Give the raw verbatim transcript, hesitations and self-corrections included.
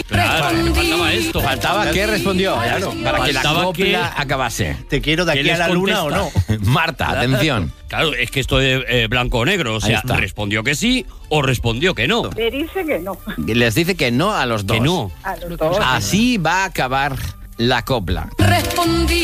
Claro, me faltaba esto. Faltaba que respondió, claro, para que la Faltaba copla que- acabase. ¿Te quiero de ¿Qué aquí a les la luna o no? contesta? Marta, atención. Claro, es que esto es eh, blanco o negro. O Ahí sea, está. respondió que sí o respondió que no. Le dice que no. Les dice que no a los dos. Que no. A los dos. Así va a acabar la copla. Respondí.